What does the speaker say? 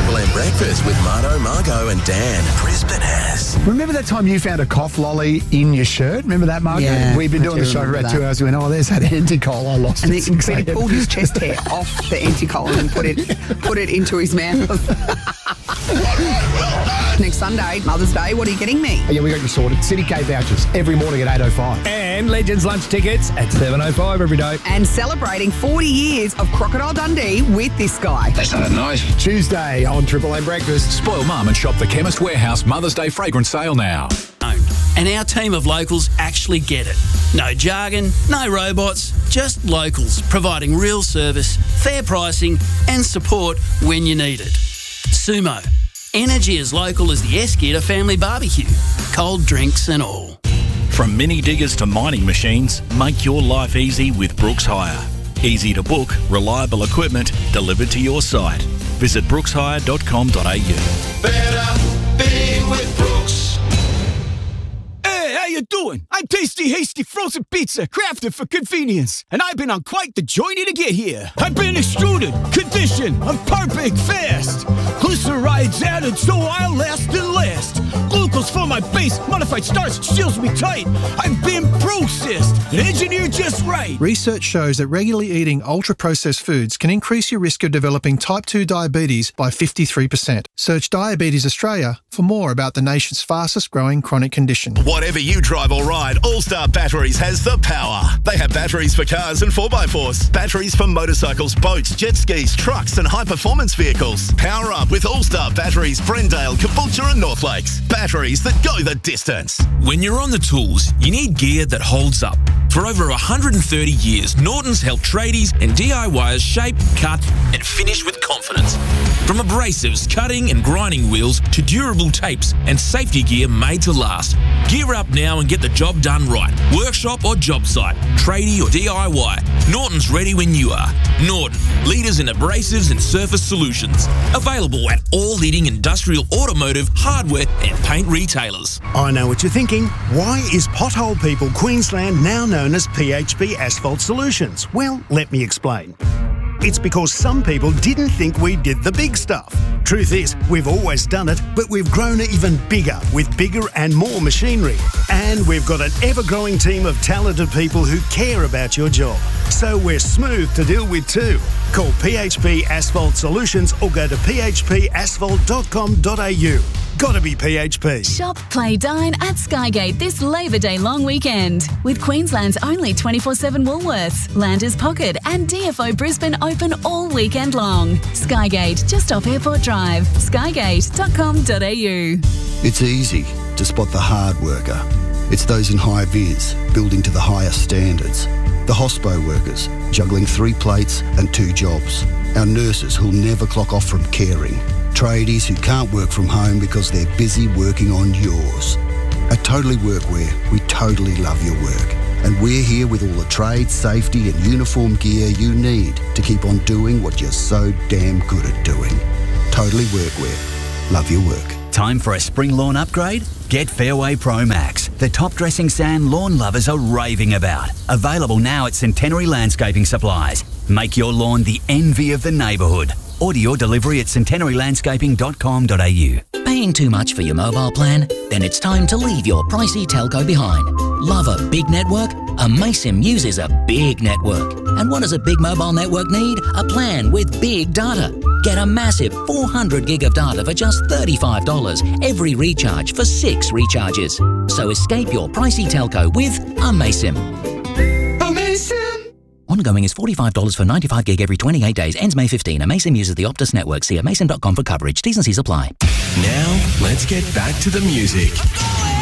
Triple M Breakfast with Marto, Margot and Dan. Brisbane has. Remember that time you found a cough lolly in your shirt? Remember that, Margot? Yeah, We've been doing the show for about 2 hours. We went, oh, there's that Anticol. I lost and it. then he pulled his chest hair off the Anticol and put it into his mouth. Next Sunday, Mother's Day, what are you getting me? Oh, yeah, we got you sorted. City K vouchers every morning at 8:05. And Legends lunch tickets at 7:05 every day. And celebrating 40 years of Crocodile Dundee with this guy. They sounded nice. Tuesday on Triple M Breakfast. Spoil mum and shop the Chemist Warehouse Mother's Day fragrance sale now. And our team of locals actually get it. No jargon, no robots, just locals providing real service, fair pricing and support when you need it. Sumo. Energy as local as the Eskita family barbecue. Cold drinks and all. From mini diggers to mining machines, make your life easy with Brooks Hire. Easy to book, reliable equipment delivered to your site. Visit brookshire.com.au. Better be with Brooks. Hey, how you doing? I'm Tasty Hasty Frozen Pizza, crafted for convenience. And I've been on quite the journey to get here. I've been extruded, conditioned, I'm perfect fast. Glycerides added so I'll last and last. Glucose for my base, modified starch seals me tight. I've been processed and engineered just right. Research shows that regularly eating ultra-processed foods can increase your risk of developing type 2 diabetes by 53%. Search Diabetes Australia for more about the nation's fastest growing chronic condition. Whatever you drive or ride, All Star Batteries has the power. They have batteries for cars and 4x4s, batteries for motorcycles, boats, jet skis, trucks and high-performance vehicles. Power up with All Star Batteries, Brendale, Caboolture and North Lakes. Batteries that go the distance. When you're on the tools, you need gear that holds up. For over 130 years, Norton's helped tradies and DIYers shape, cut and finish with confidence. From abrasives, cutting and grinding wheels to durable tapes and safety gear made to last. Gear up now and get the job done right. Workshop or job site, tradie or DIY, Norton's ready when you are. Norton, leaders in abrasives and surface solutions. Available at all leading industrial, automotive, hardware and paint retailers. I know what you're thinking. Why is Pothole People Queensland now known as PHP Asphalt Solutions? Well, let me explain. It's because some people didn't think we did the big stuff. Truth is, we've always done it, but we've grown even bigger with bigger and more machinery. And we've got an ever-growing team of talented people who care about your job. So we're smooth to deal with too. Call PHP Asphalt Solutions or go to phpasphalt.com.au. Gotta be PHP. Shop, play, dine at Skygate this Labor Day long weekend with Queensland's only 24/7 Woolworths, Landers Pocket and DFO Brisbane open all weekend long. Skygate, just off Airport Drive. Skygate.com.au. It's easy to spot the hard worker. It's those in high vis, building to the highest standards. The hospo workers, juggling 3 plates and 2 jobs. Our nurses who'll never clock off from caring. Tradies who can't work from home because they're busy working on yours. At Totally Workwear, we totally love your work. And we're here with all the trade, safety and uniform gear you need to keep on doing what you're so damn good at doing. Totally Workwear. Love your work. Time for a spring lawn upgrade? Get Fairway Pro Max, the top dressing sand lawn lovers are raving about. Available now at Centenary Landscaping Supplies. Make your lawn the envy of the neighbourhood. Order your delivery at centenarylandscaping.com.au. Paying too much for your mobile plan? Then it's time to leave your pricey telco behind. Love a big network? Amaysim uses a big network. And what does a big mobile network need? A plan with big data. Get a massive 400 gig of data for just $35 every recharge for 6 recharges. So escape your pricey telco with Amaysim. Amazing! Ongoing is $45 for 95 gig every 28 days. Ends May 15. Amaysim uses the Optus network. See amaysim.com for coverage. T's and C's apply. Now, let's get back to the music.